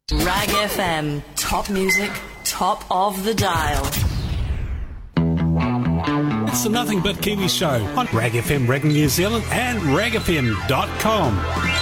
Rag FM, top music, top of the dial. It's the Nothing But Kiwi Show on Rag FM, Rag New Zealand and ragfm.com.